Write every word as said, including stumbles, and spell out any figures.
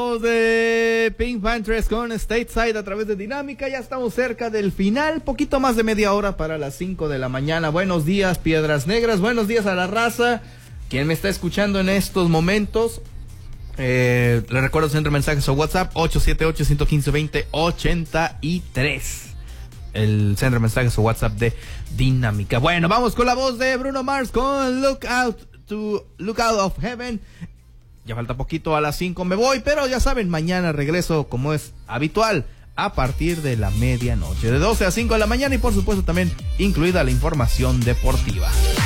De Pink Panthers con Stateside a través de Dinámica. Ya estamos cerca del final, poquito más de media hora para las cinco de la mañana. Buenos días, Piedras Negras, buenos días a la raza, quien me está escuchando en estos momentos. Eh, le recuerdo centro de mensajes o WhatsApp ocho siete ocho, uno uno cinco, dos cero ocho tres, el centro de mensajes o WhatsApp de Dinámica. Bueno, vamos con la voz de Bruno Mars con Look Out to Look Out of Heaven. Ya falta poquito, a las cinco me voy, pero ya saben, mañana regreso como es habitual a partir de la medianoche, de doce a cinco de la mañana, y por supuesto también incluida la información deportiva.